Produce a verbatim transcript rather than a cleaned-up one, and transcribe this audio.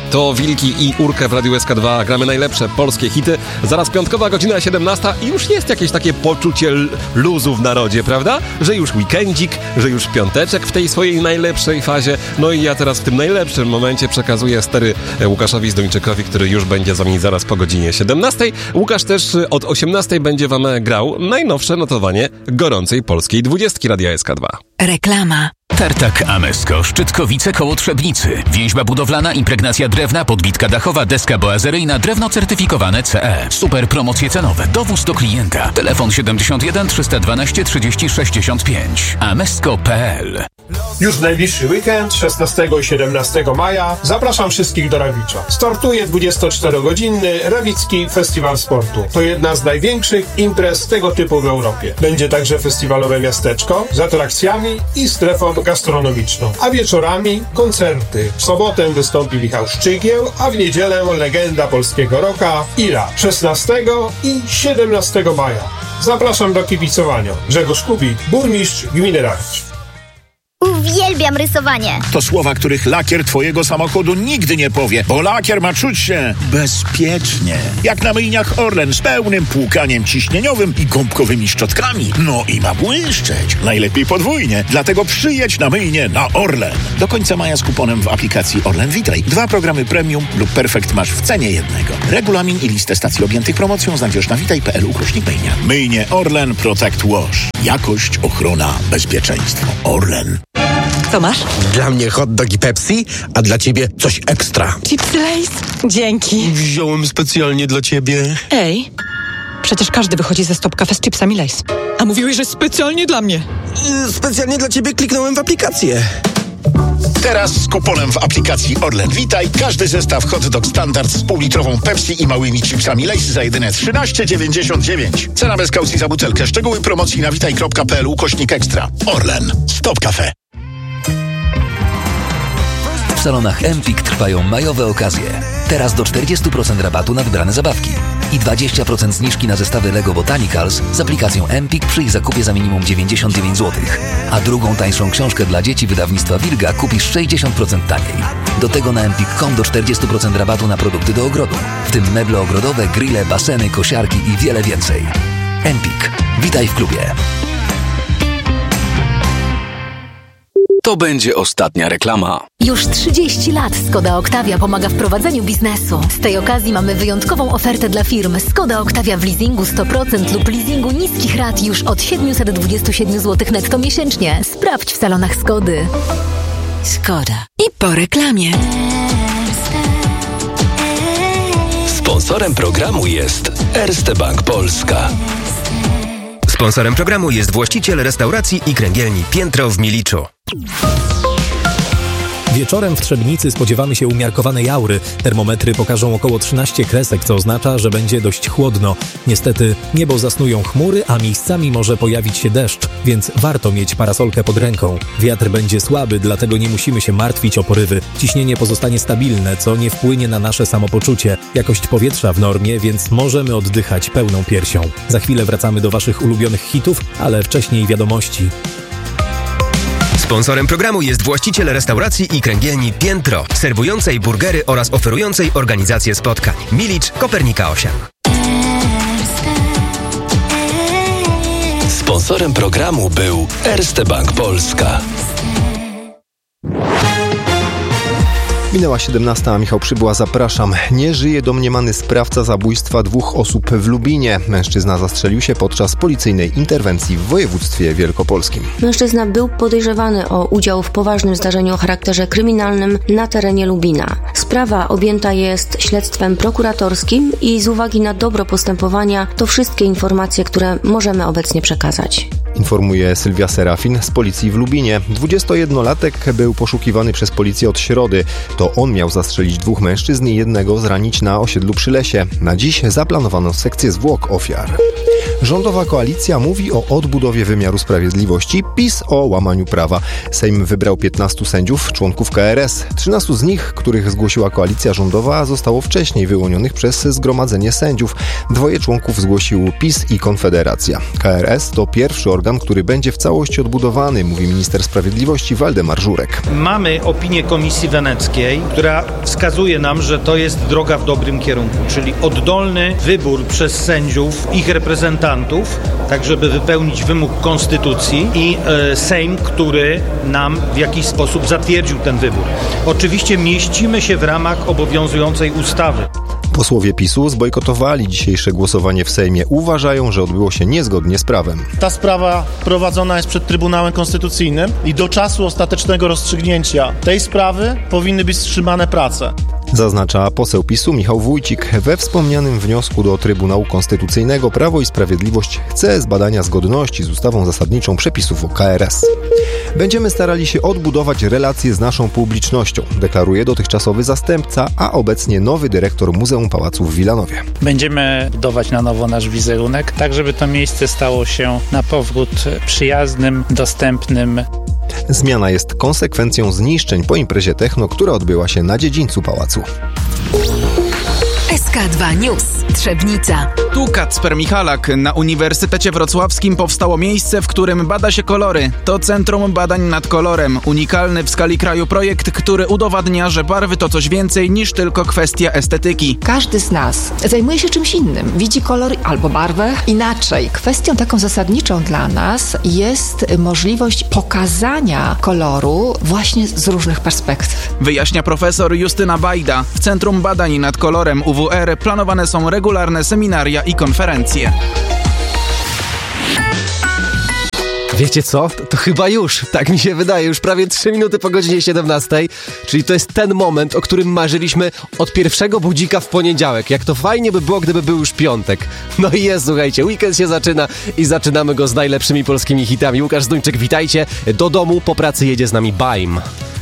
To Wilki i Urkę w Radiu S K dwa. Gramy najlepsze polskie hity. Zaraz piątkowa godzina siedemnasta i już jest jakieś takie poczucie l- luzu w narodzie, prawda? Że już weekendzik, że już piąteczek w tej swojej najlepszej fazie. No i ja teraz w tym najlepszym momencie przekazuję stery Łukaszowi Zduńczykowi, który już będzie z wami zaraz po godzinie siedemnastej. Łukasz też od osiemnastej będzie wam grał najnowsze notowanie gorącej polskiej dwudziestki Radia S K dwa. Reklama. Tartak Amesko, Szczytkowice koło Trzebnicy. Więźba budowlana, impregnacja drewna, podbitka dachowa, deska boazeryjna, drewno certyfikowane C E. Super promocje cenowe, dowóz do klienta. Telefon siedemdziesiąt jeden trzysta dwanaście trzydzieści sześćdziesiąt pięć. amesko kropka pe el. Już w najbliższy weekend, szesnastego i siedemnastego maja, zapraszam wszystkich do Rawicza. Startuje dwudziestoczterogodzinny Rawicki Festiwal Sportu. To jedna z największych imprez tego typu w Europie. Będzie także festiwalowe miasteczko z atrakcjami i strefą gastronomiczną. A wieczorami koncerty. W sobotę wystąpi Michał Szczygieł, a w niedzielę legenda polskiego rocka Ira. szesnastego i siedemnastego maja. Zapraszam do kibicowania. Grzegorz Kubik, burmistrz gminy Rawicz. Uwielbiam rysowanie. To słowa, których lakier twojego samochodu nigdy nie powie, bo lakier ma czuć się bezpiecznie. Jak na myjniach Orlen z pełnym płukaniem ciśnieniowym i gąbkowymi szczotkami. No i ma błyszczeć. Najlepiej podwójnie. Dlatego przyjedź na myjnię na Orlen. Do końca maja z kuponem w aplikacji Orlen Witaj. Dwa programy premium lub perfekt masz w cenie jednego. Regulamin i listę stacji objętych promocją znajdziesz na witaj kropka pe el ukośnik myjnia. Myjnie Orlen Protect Wash. Jakość, ochrona, bezpieczeństwo. Orlen. Co masz? Dla mnie hot dog i Pepsi, a dla ciebie coś ekstra. Chipsy Lay's? Dzięki. Wziąłem specjalnie dla ciebie. Ej, przecież każdy wychodzi ze Stop Cafe z chipsami Lay's. A mówiłeś, że specjalnie dla mnie. Yy, specjalnie dla ciebie kliknąłem w aplikację. Teraz z kuponem w aplikacji Orlen Witaj każdy zestaw hot dog standard z półlitrową Pepsi i małymi chipsami Lay's za jedyne trzynaście dziewięćdziesiąt dziewięć. Cena bez kaucji za butelkę. Szczegóły promocji na witaj kropka pe el ukośnik ekstra. Orlen. Stop Cafe. W salonach Empik trwają majowe okazje. Teraz do czterdzieści procent rabatu na wybrane zabawki i dwadzieścia procent zniżki na zestawy Lego Botanicals z aplikacją Empik przy ich zakupie za minimum dziewięćdziesiąt dziewięć złotych. A drugą tańszą książkę dla dzieci wydawnictwa Wilga kupisz sześćdziesiąt procent taniej. Do tego na empik kropka com do czterdzieści procent rabatu na produkty do ogrodu, w tym meble ogrodowe, grille, baseny, kosiarki i wiele więcej. Empik. Witaj w klubie. To będzie ostatnia reklama. Już trzydzieści lat Skoda Octavia pomaga w prowadzeniu biznesu. Z tej okazji mamy wyjątkową ofertę dla firm. Skoda Octavia w leasingu sto procent lub leasingu niskich rat już od siedemset dwadzieścia siedem złotych netto miesięcznie. Sprawdź w salonach Skody. Skoda. I po reklamie. Sponsorem programu jest Erste Bank Polska. Sponsorem programu jest właściciel restauracji i kręgielni Piętro w Miliczu. Wieczorem w Trzebnicy spodziewamy się umiarkowanej aury. Termometry pokażą około trzynaście kresek, co oznacza, że będzie dość chłodno. Niestety niebo zasnują chmury, a miejscami może pojawić się deszcz, więc warto mieć parasolkę pod ręką. Wiatr będzie słaby, dlatego nie musimy się martwić o porywy. Ciśnienie pozostanie stabilne, co nie wpłynie na nasze samopoczucie. Jakość powietrza w normie, więc możemy oddychać pełną piersią. Za chwilę wracamy do waszych ulubionych hitów, ale wcześniej wiadomości. Sponsorem programu jest właściciel restauracji i kręgielni Piętro, serwującej burgery oraz oferującej organizację spotkań. Milicz, Kopernika osiem. Sponsorem programu był Erste Bank Polska. Minęła siedemnasta, Michał Przybyła, zapraszam. Nie żyje domniemany sprawca zabójstwa dwóch osób w Lubinie. Mężczyzna zastrzelił się podczas policyjnej interwencji w województwie wielkopolskim. Mężczyzna był podejrzewany o udział w poważnym zdarzeniu o charakterze kryminalnym na terenie Lubina. Sprawa objęta jest śledztwem prokuratorskim i z uwagi na dobro postępowania to wszystkie informacje, które możemy obecnie przekazać. Informuje Sylwia Serafin z policji w Lubinie. dwudziestojednolatek był poszukiwany przez policję od środy. To on miał zastrzelić dwóch mężczyzn i jednego zranić na osiedlu przy lesie. Na dziś zaplanowano sekcję zwłok ofiar. Rządowa koalicja mówi o odbudowie wymiaru sprawiedliwości, PiS o łamaniu prawa. Sejm wybrał piętnastu sędziów, członków K R S. trzynastu z nich, których zgłosiła koalicja rządowa, zostało wcześniej wyłonionych przez Zgromadzenie Sędziów. Dwoje członków zgłosił PiS i Konfederacja. K R S to pierwszy organ, który będzie w całości odbudowany, mówi minister sprawiedliwości Waldemar Żurek. Mamy opinię Komisji Weneckiej, która wskazuje nam, że to jest droga w dobrym kierunku, czyli oddolny wybór przez sędziów, ich reprezentantów, tak żeby wypełnić wymóg konstytucji i e, Sejm, który nam w jakiś sposób zatwierdził ten wybór. Oczywiście mieścimy się w ramach obowiązującej ustawy. Posłowie PiSu zbojkotowali dzisiejsze głosowanie w Sejmie. Uważają, że odbyło się niezgodnie z prawem. Ta sprawa prowadzona jest przed Trybunałem Konstytucyjnym i do czasu ostatecznego rozstrzygnięcia tej sprawy powinny być wstrzymane prace. Zaznacza poseł PiSu Michał Wójcik. We wspomnianym wniosku do Trybunału Konstytucyjnego Prawo i Sprawiedliwość chce zbadania zgodności z ustawą zasadniczą przepisów o K R S. Będziemy starali się odbudować relacje z naszą publicznością, deklaruje dotychczasowy zastępca, a obecnie nowy dyrektor Muzeum Pałacu w Wilanowie. Będziemy budować na nowo nasz wizerunek, tak żeby to miejsce stało się na powrót przyjaznym, dostępnym. Zmiana jest konsekwencją zniszczeń po imprezie techno, która odbyła się na dziedzińcu pałacu. S K dwa News. Trzebnica. Tu Kacper Michalak. Na Uniwersytecie Wrocławskim powstało miejsce, w którym bada się kolory. To Centrum Badań nad Kolorem. Unikalny w skali kraju projekt, który udowadnia, że barwy to coś więcej niż tylko kwestia estetyki. Każdy z nas zajmuje się czymś innym. Widzi kolor albo barwę inaczej. Kwestią taką zasadniczą dla nas jest możliwość pokazania koloru właśnie z różnych perspektyw. Wyjaśnia profesor Justyna Bajda. W Centrum Badań nad Kolorem U W R planowane są regularne seminaria i konferencje. Wiecie co? To, to chyba już, tak mi się wydaje, już prawie trzy minuty po godzinie siedemnastej, czyli to jest ten moment, o którym marzyliśmy od pierwszego budzika w poniedziałek. Jak to fajnie by było, gdyby był już piątek. No i jest, słuchajcie, weekend się zaczyna i zaczynamy go z najlepszymi polskimi hitami. Łukasz Zduńczyk, witajcie. Do domu po pracy jedzie z nami Baim.